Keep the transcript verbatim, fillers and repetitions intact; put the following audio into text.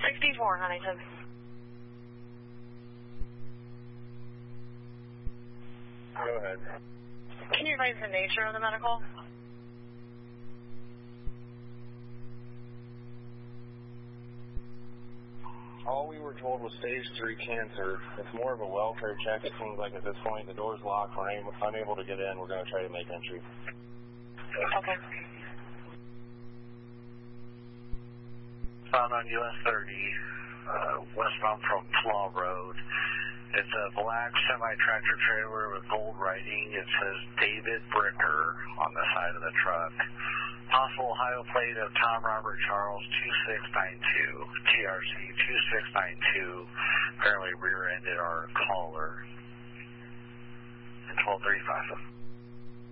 sixty-four, Huntington. Go ahead. Can you advise the nature of the medical? All we were told was stage three cancer. It's more of a welfare check, it seems like at this point. The door's locked, we're unable to get in. We're going to try to make entry. Okay. Found on U S thirty, uh, westbound from Flaw Road. It's a black semi-tractor trailer with gold writing. It says David Bricker on the side of the truck. Possible Ohio plate of Tom Robert Charles two six nine two, T R C two six nine two, apparently rear-ended our caller in twelve thirty-five.